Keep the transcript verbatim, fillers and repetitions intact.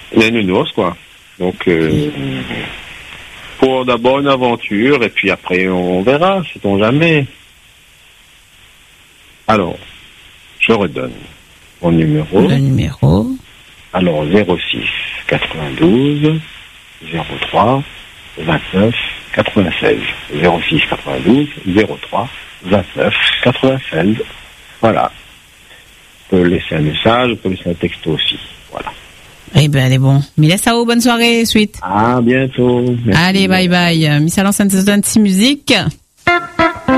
Les nounours, quoi. Donc, euh, pour d'abord une aventure, et puis après, on verra, sait-on jamais. Alors, je redonne mon numéro. Le numéro. Alors, zéro six quatre-vingt-douze zéro trois vingt-neuf quatre-vingt-seize. zéro six quatre-vingt-douze zéro trois vingt-neuf quatre-vingt-seize. Voilà. On peut laisser un message, on peut laisser un texto aussi. Voilà. Eh ben, allez, bon. Mila Sao, bonne soirée, suite. À bientôt. Merci. Allez, bye bye. Missa lance un musique.